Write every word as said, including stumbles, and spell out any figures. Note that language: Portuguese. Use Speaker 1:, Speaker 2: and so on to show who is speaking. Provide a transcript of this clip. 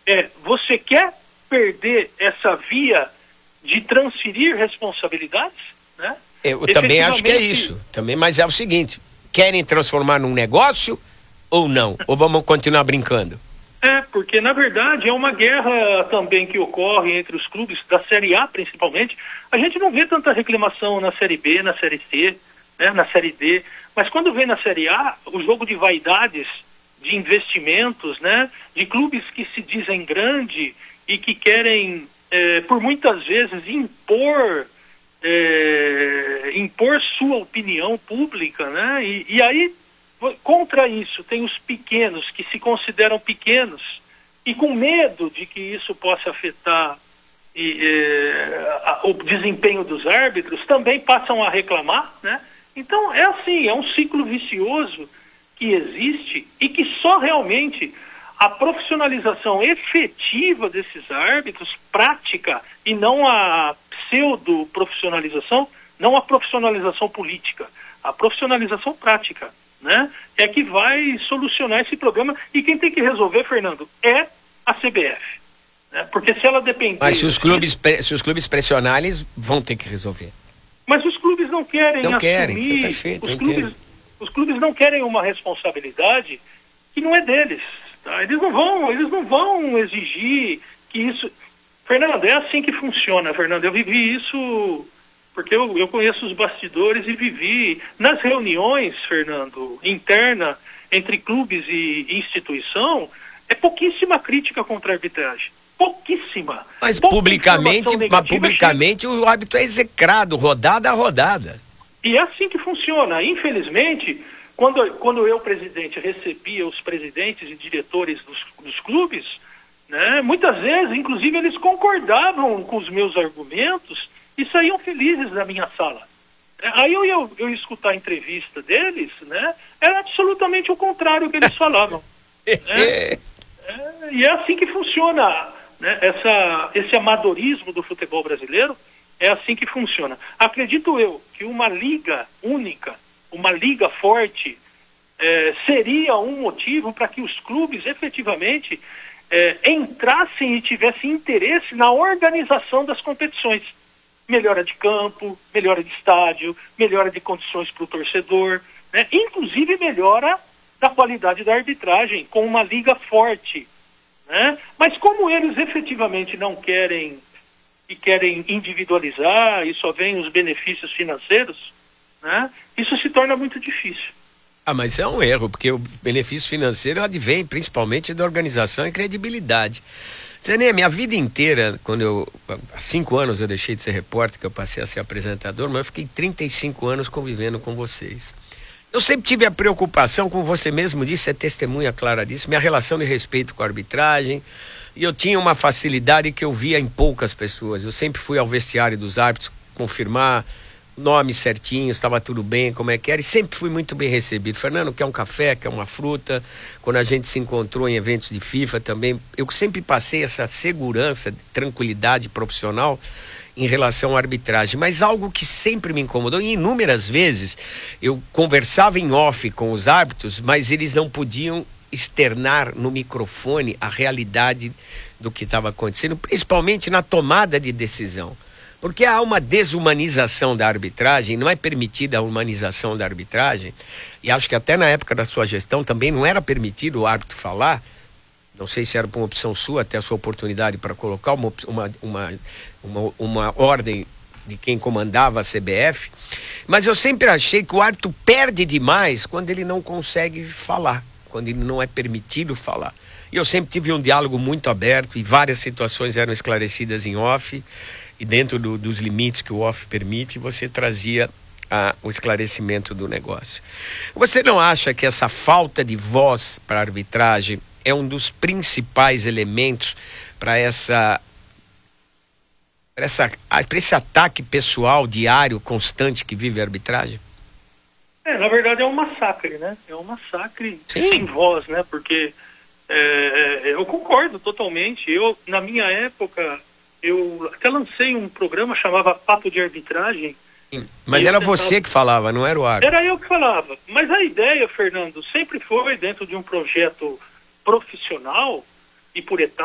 Speaker 1: É, você quer perder essa via de transferir responsabilidades, né?
Speaker 2: Eu também acho que é isso, também, mas é o seguinte, querem transformar num negócio ou não? Ou vamos continuar brincando?
Speaker 1: É, porque na verdade é uma guerra também que ocorre entre os clubes da Série A principalmente. A gente não vê tanta reclamação na Série B, na Série C, né, na Série D, mas quando vem na Série A, o jogo de vaidades, de investimentos, né, de clubes que se dizem grande e que querem, é, por muitas vezes, impor, é, impor sua opinião pública, né, e, e aí, contra isso, tem os pequenos que se consideram pequenos e com medo de que isso possa afetar e, é, a, o desempenho dos árbitros, também passam a reclamar, né? Então é assim, é um ciclo vicioso que existe e que só realmente a profissionalização efetiva desses árbitros, prática, e não a pseudo-profissionalização, não a profissionalização política, a profissionalização prática, né, é que vai solucionar esse problema. E quem tem que resolver, Fernando, é a C B F, né? Porque se ela depender...
Speaker 2: Mas se os clubes, se os clubes pressionarem, eles vão ter que resolver.
Speaker 1: Mas os clubes não querem
Speaker 2: não
Speaker 1: assumir...
Speaker 2: Querem, perfeito,
Speaker 1: os, clubes, os clubes não querem uma responsabilidade que não é deles, tá? Eles não vão, eles não vão exigir que isso... Fernando, é assim que funciona, Fernando. Eu vivi isso... Porque eu, eu conheço os bastidores e vivi nas reuniões, Fernando, interna, entre clubes e instituição, é pouquíssima crítica contra a arbitragem. Pouquíssima.
Speaker 2: Mas
Speaker 1: Pouca
Speaker 2: publicamente, mas publicamente o árbitro é execrado, rodada a rodada.
Speaker 1: E é assim que funciona. Infelizmente, quando, quando eu, presidente, recebia os presidentes e diretores dos, dos clubes, né, muitas vezes, inclusive, eles concordavam com os meus argumentos e saíam felizes da minha sala. Aí eu ia eu, eu escutar a entrevista deles, né? Era absolutamente o contrário que eles falavam. né? é, e é assim que funciona, né? Essa, esse amadorismo do futebol brasileiro, é assim que funciona. Acredito eu que uma liga única, uma liga forte, é, seria um motivo para que os clubes efetivamente é, entrassem e tivessem interesse na organização das competições. Melhora de campo, melhora de estádio, melhora de condições para o torcedor, né? Inclusive melhora da qualidade da arbitragem com uma liga forte, né? Mas como eles efetivamente não querem e querem individualizar e só veem os benefícios financeiros, né? Isso se torna muito difícil.
Speaker 2: Ah, mas é um erro, porque o benefício financeiro advém principalmente da organização e credibilidade. Zenê, minha vida inteira, quando eu, há cinco anos eu deixei de ser repórter, que eu passei a ser apresentador, mas eu fiquei trinta e cinco anos convivendo com vocês. Eu sempre tive a preocupação, como você mesmo disse, é testemunha clara disso, minha relação de respeito com a arbitragem, e eu tinha uma facilidade que eu via em poucas pessoas. Eu sempre fui ao vestiário dos árbitros confirmar nomes certinhos, estava tudo bem, como é que era, e sempre fui muito bem recebido. Fernando, quer um café, quer uma fruta? Quando a gente se encontrou em eventos de FIFA também, eu sempre passei essa segurança, tranquilidade profissional em relação à arbitragem, mas algo que sempre me incomodou, e inúmeras vezes eu conversava em off com os árbitros, mas eles não podiam externar no microfone a realidade do que estava acontecendo, principalmente na tomada de decisão. Porque há uma desumanização da arbitragem, não é permitida a humanização da arbitragem, e acho que até na época da sua gestão também não era permitido o árbitro falar, não sei se era por uma opção sua, até a sua oportunidade para colocar uma, uma, uma, uma, uma ordem de quem comandava a C B F, mas eu sempre achei que o árbitro perde demais quando ele não consegue falar, quando ele não é permitido falar. E eu sempre tive um diálogo muito aberto e várias situações eram esclarecidas em off, e dentro do, dos limites que o off permite, você trazia a, o esclarecimento do negócio. Você não acha que essa falta de voz para a arbitragem é um dos principais elementos para essa, para essa, para esse ataque pessoal diário, constante que vive a arbitragem?
Speaker 1: É, na verdade é um massacre, né? É um massacre
Speaker 2: Sim.
Speaker 1: sem voz, né? Porque é, eu concordo totalmente. Eu, na minha época, eu até lancei um programa chamava Papo de Arbitragem.
Speaker 2: Sim, mas era tentava... você que falava, não era o árbitro.
Speaker 1: Era eu que falava. Mas a ideia, Fernando, sempre foi dentro de um projeto profissional e por etapas.